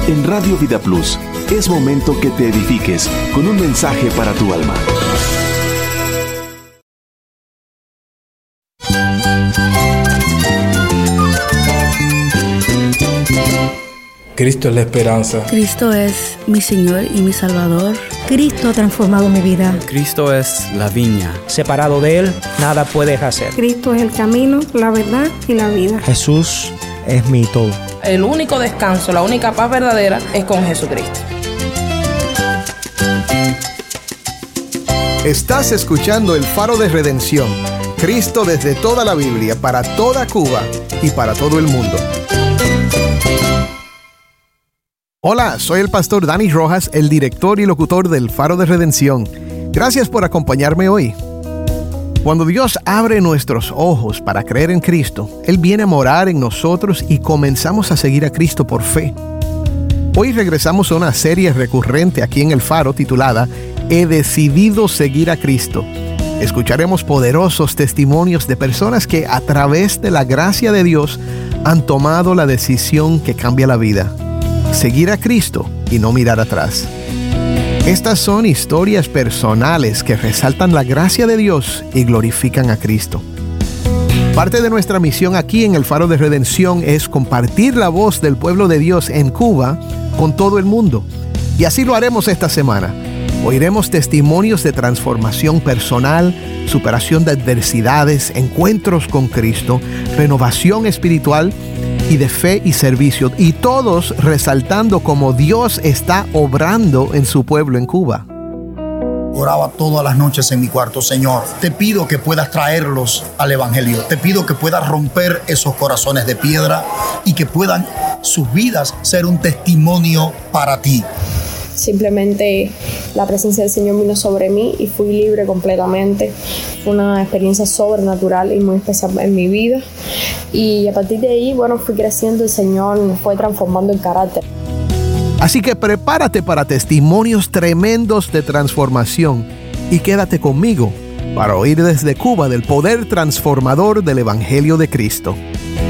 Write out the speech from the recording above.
En Radio Vida Plus, es momento que te edifiques con un mensaje para tu alma. Cristo es la esperanza. Cristo es mi Señor y mi Salvador. Cristo ha transformado mi vida. Cristo es la viña. Separado de Él, nada puedes hacer. Cristo es el camino, la verdad y la vida. Jesús es mi todo. El único descanso, la única paz verdadera es con Jesucristo. Estás escuchando El Faro de Redención. Cristo desde toda la Biblia, para toda Cuba y para todo el mundo. Hola, soy el pastor Dani Rojas, el director y locutor del Faro de Redención. Gracias por acompañarme hoy. Cuando Dios abre nuestros ojos para creer en Cristo, Él viene a morar en nosotros y comenzamos a seguir a Cristo por fe. Hoy regresamos a una serie recurrente aquí en el Faro titulada He decidido seguir a Cristo. Escucharemos poderosos testimonios de personas que a través de la gracia de Dios han tomado la decisión que cambia la vida. Seguir a Cristo y no mirar atrás. Estas son historias personales que resaltan la gracia de Dios y glorifican a Cristo. Parte de nuestra misión aquí en el Faro de Redención es compartir la voz del pueblo de Dios en Cuba con todo el mundo. Y así lo haremos esta semana. Oiremos testimonios de transformación personal, superación de adversidades, encuentros con Cristo, renovación espiritual y de fe y servicio, y todos resaltando cómo Dios está obrando en su pueblo en Cuba. Oraba todas las noches en mi cuarto: Señor, te pido que puedas traerlos al Evangelio. Te pido que puedas romper esos corazones de piedra y que puedan sus vidas ser un testimonio para ti. Simplemente la presencia del Señor vino sobre mí y fui libre completamente. Fue una experiencia sobrenatural y muy especial en mi vida. Y a partir de ahí, fui creciendo. El Señor me fue transformando el carácter. Así que prepárate para testimonios tremendos de transformación y quédate conmigo para oír desde Cuba del poder transformador del Evangelio de Cristo.